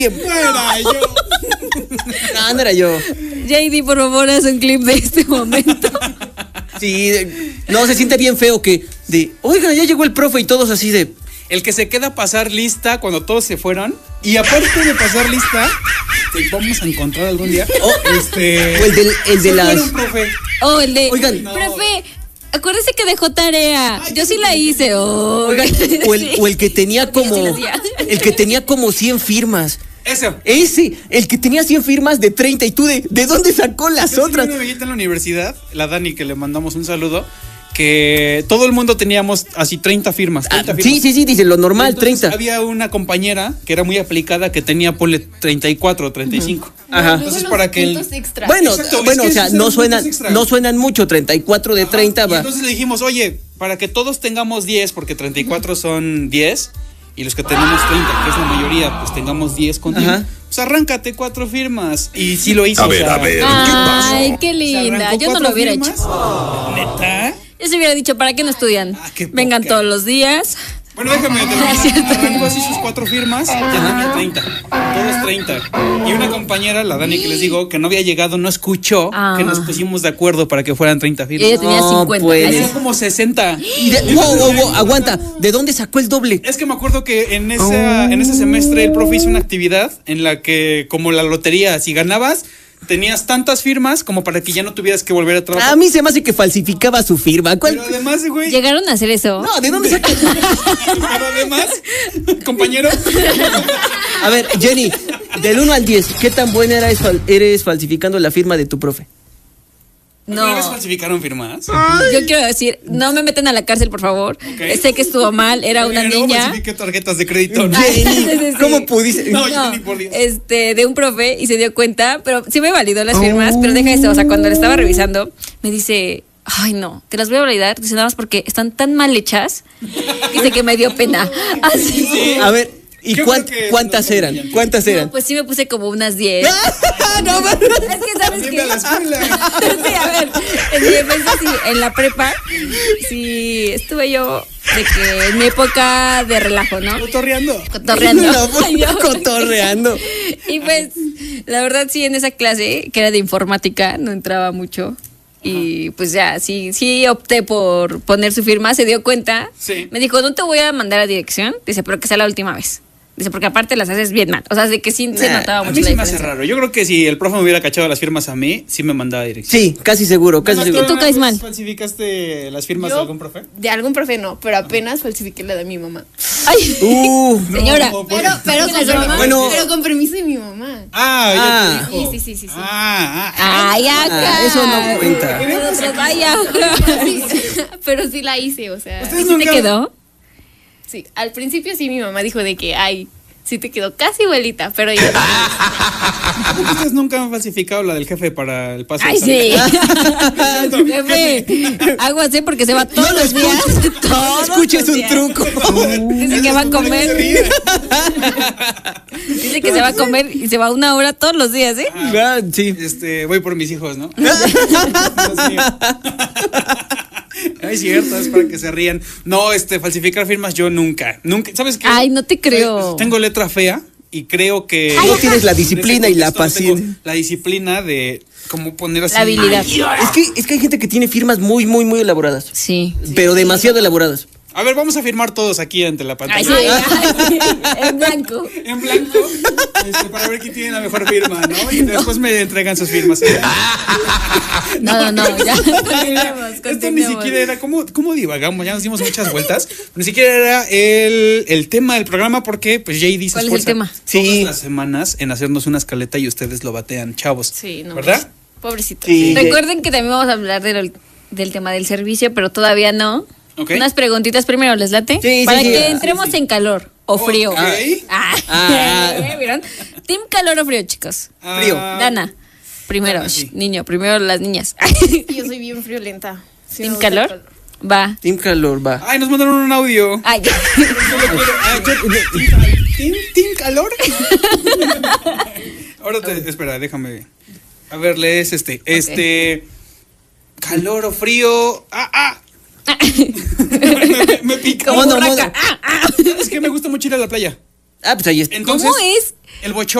No era yo. No era yo. JD, por favor, haz un clip de este momento. Sí, no, se siente bien feo que oigan, ya llegó el profe y todos así de... El que se queda a pasar lista cuando todos se fueron. Y aparte de pasar lista, que vamos a encontrar algún día. O el de las... El de... Oigan. Profe, acuérdese que dejó tarea. Yo sí la hice. O el que tenía como... El que tenía como 100 firmas. Ese, el que tenía 100 firmas de 30 y tú ¿de dónde sacó las otras? Una amiguita en la universidad, la Dani, que le mandamos un saludo, que todo el mundo teníamos así 30 firmas. 30 firmas. Sí, dice lo normal. Entonces, 30. Había una compañera que era muy aplicada que tenía, ponle 34, 35. Ajá. Entonces para que Bueno, exacto, o sea, no suenan mucho, 34 de 30 va. Y entonces le dijimos, oye, para que todos tengamos 10, porque 34 son 10, y los que tenemos 30, que es la mayoría, pues tengamos 10 contigo. Pues arráncate 4 firmas. Y sí lo hizo. A ver, Ay, qué linda. Yo no lo hubiera hecho. ¿Neta? Yo se hubiera dicho, ¿para qué no estudian? Vengan todos los días. Bueno, déjame terminar. Arrancó así sus 4 firmas, ya tenía 30. Todos 30. Y una compañera, la Dani, que les digo, que no había llegado, no escuchó que nos pusimos de acuerdo para que fueran 30 firmas. Ella tenía 50. Hacía como 60. Aguanta. ¿De dónde sacó el doble? Es que me acuerdo que en ese semestre el profe hizo una actividad en la que, como la lotería, si ganabas, tenías tantas firmas como para que ya no tuvieras que volver a trabajar. A mí se me hace que falsificaba su firma. Pero además, güey. ¿Llegaron a hacer eso? No, ¿de dónde sacó? Pero además, compañero. A ver, Jenny, del 1 al 10, ¿qué tan buena eres falsificando la firma de tu profe? No. ¿Alguna vez falsificaron firmas? Yo quiero decir, no me meten a la cárcel, por favor. Sé que estuvo mal, era una niña. Falsifiqué tarjetas de crédito. ¿No? Jenny, ¿cómo pudiste? No, Jenny, por Dios. De un profe y se dio cuenta, pero sí me validó las firmas, pero deja eso, o sea, cuando le estaba revisando, me dice, ay no, te las voy a validar, dice nada más porque están tan mal hechas, dice que me dio pena. Así. Sí. A ver, ¿y cuántas eran? ¿Cuántas eran? No, pues sí me puse como unas 10. No, es que sabes que sí, a ver, en mi defensa sí, en la prepa sí estuve yo de que en mi época de relajo, ¿no? Cotorreando. Cotorreando. Y pues la verdad sí, en esa clase que era de informática no entraba mucho. Y pues ya, sí opté por poner su firma, se dio cuenta. Sí. Me dijo, no te voy a mandar a dirección. Dice, pero que sea la última vez. Dice, porque aparte las haces bien mal. O sea, de que sí se notaba A mucho mí la sí me hace diferencia. raro. Yo creo que si el profe me hubiera cachado las firmas a mí, sí me mandaba a dirección. Sí, casi seguro. que tú caes mal. ¿Falsificaste las firmas de algún profe? De algún profe no, pero apenas falsifiqué la de mi mamá. Ay, señora. No, Pero con permiso de mi mamá. Ya te dijo. Sí. Ay, acá. Eso no cuenta. Vaya. Pero sí la hice, o sea. ¿Ustedes ¿Y sí te nunca- quedó? Sí, al principio sí mi mamá dijo de que, ay, sí te quedó casi igualita, pero yo... ¿A poco ustedes nunca han falsificado la del jefe para el pase? Ay, de salida? sí. Jefe, aguas, porque se va todos los días. No escuches un truco. Dice que va a comer. Dice que se va a comer y se va 1 hora todos los días, ¿eh? Sí. Voy por mis hijos, ¿no? Dios mío. Es cierto, es para que se rían. No, falsificar firmas yo nunca. ¿Sabes qué? Ay, no te creo. Tengo letra fea y creo que... No tienes la disciplina y la en ese contexto no tengo paciencia. La disciplina de cómo poner así... La habilidad. Es que hay gente que tiene firmas muy, muy, muy elaboradas. Sí. Pero demasiado elaboradas. A ver, vamos a firmar todos aquí ante la pantalla. Ay, sí. En blanco. En blanco, para ver quién tiene la mejor firma, ¿no? Y después me entregan sus firmas. No, ya. Continuemos. Esto ni siquiera era, ¿cómo divagamos? Ya nos dimos muchas vueltas. Ni siquiera era el tema del programa porque pues JD se ¿Cuál es el esfuerza tema? todas las semanas en hacernos una escaleta y ustedes lo batean, chavos. Sí, no. ¿Verdad? Pobrecito. Sí. Recuerden que también vamos a hablar del tema del servicio, pero todavía no. Ok. Unas preguntitas primero, ¿les late? Sí, Para sí. que entremos en calor o frío. Ok. ¿Vieron? ¿Team calor o frío, chicos? Frío. Dana, primero, Dana, sí. niño, primero las niñas. Yo soy bien friolenta. Sí, ¿Team me gusta el calor? Va. Team Calor, va. Ay, nos mandaron un audio. Ay. ¿Team calor? Ahora espera, déjame. A ver, lees calor o frío. Me pica. Como Mono, burraca. Es que me gusta mucho ir a la playa. Pues ahí está. Entonces, ¿Cómo es? El bochorno.